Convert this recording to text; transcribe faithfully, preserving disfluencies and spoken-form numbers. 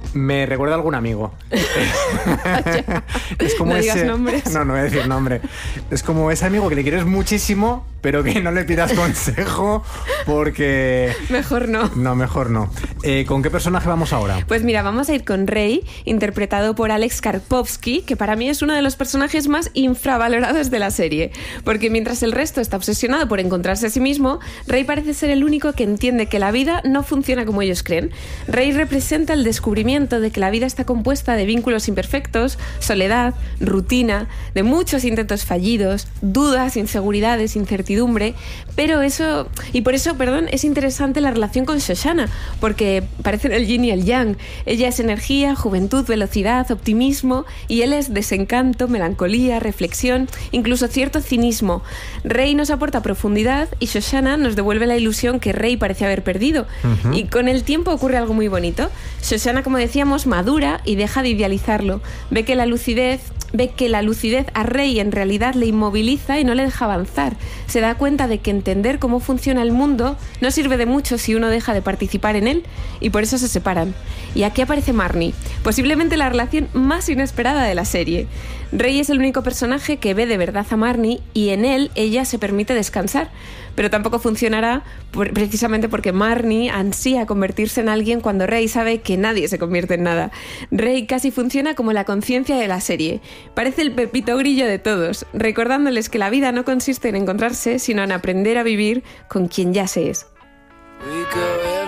Me recuerda a algún amigo. Es como no ese... digas nombres. No, no voy a decir nombre. Es como ese amigo que le quieres muchísimo, pero que no le pidas consejo porque... Mejor no. No, mejor no. Eh, ¿Con qué personaje vamos ahora? Pues mira, vamos a ir con Rey, interpretado por Alex Karpovsky, que para mí es uno de los personajes más infravalorados de la serie. Porque mientras el resto está obsesionado por encontrarse a sí mismo, Rey parece ser el único que entiende que la vida no funciona como ellos creen. Rey representa el descubrimiento de que la vida está compuesta de vínculos imperfectos, soledad, rutina, de muchos intentos fallidos, dudas, inseguridades, incertidumbre, pero eso, y por eso, perdón, es interesante la relación con Shoshana, porque parecen el yin y el yang. Ella es energía, juventud, velocidad, optimismo, y él es desencanto, melancolía, reflexión, incluso cierto cinismo. Rey nos aporta profundidad y Shoshana nos devuelve la ilusión que Rey parece haber perdido. Uh-huh. Y con el tiempo ocurre algo muy bonito. Shoshana, como decíamos, madura y deja de idealizarlo. Ve que la lucidez, ve que la lucidez a Rey en realidad le inmoviliza y no le deja avanzar. Se da cuenta de que entender cómo funciona el mundo no sirve de mucho si uno deja de participar en él, y por eso se separan. Y aquí aparece Marnie, posiblemente la relación más inesperada de la serie. Rey es el único personaje que ve de verdad a Marnie y en él ella se permite descansar, pero tampoco funcionará por, precisamente porque Marnie ansía convertirse en alguien cuando Rey sabe que nadie se convierte en nada. Rey casi funciona como la conciencia de la serie. Parece el pepito grillo de todos, recordándoles que la vida no consiste en encontrarse, sino en aprender a vivir con quien ya se es.